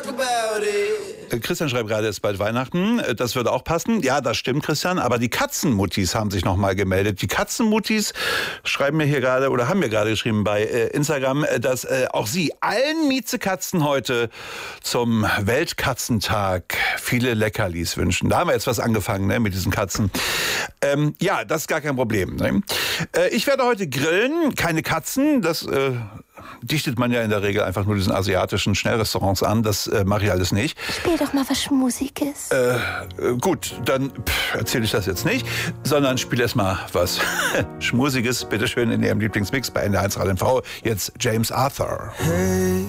Christian schreibt gerade, es ist bald Weihnachten. Das würde auch passen. Ja, das stimmt, Christian. Aber die Katzenmuttis haben sich noch mal gemeldet. Die Katzenmuttis schreiben mir hier gerade oder haben mir gerade geschrieben bei Instagram, dass auch sie allen Miezekatzen heute zum Weltkatzentag viele Leckerlis wünschen. Da haben wir jetzt was angefangen, ne, mit diesen Katzen. Ja, das ist gar kein Problem. Ne? Ich werde heute grillen, keine Katzen. Das dichtet man ja in der Regel einfach nur diesen asiatischen Schnellrestaurants an. Das mache ich alles nicht. Spiel doch mal was Schmusiges. Gut, dann erzähle ich das jetzt nicht, sondern spiele erst mal was Schmusiges, bitteschön, in Ihrem Lieblingsmix bei NDR1 Radio. Jetzt James Arthur. Hey.